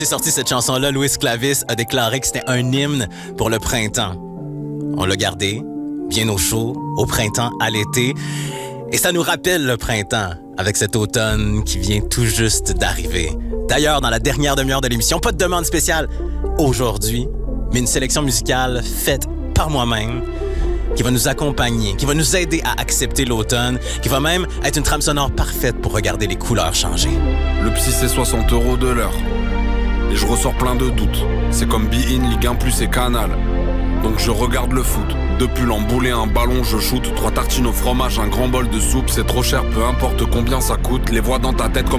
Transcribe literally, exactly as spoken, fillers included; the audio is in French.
C'est sorti cette chanson-là, Louis Clavis a déclaré que c'était un hymne pour le printemps. On l'a gardé, bien au chaud, au printemps, à l'été. Et ça nous rappelle le printemps, avec cet automne qui vient tout juste d'arriver. D'ailleurs, dans la dernière demi-heure de l'émission, pas de demande spéciale aujourd'hui, mais une sélection musicale faite par moi-même, qui va nous accompagner, qui va nous aider à accepter l'automne, qui va même être une trame sonore parfaite pour regarder les couleurs changer. Le psy, c'est soixante euros de l'heure. Et je ressors plein de doutes. C'est comme Be-In, Ligue un plus et Canal. Donc je regarde le foot. Deux pulls emboulés, un ballon, je shoot. Trois tartines au fromage, un grand bol de soupe. C'est trop cher, peu importe combien ça coûte. Les voix dans ta tête comme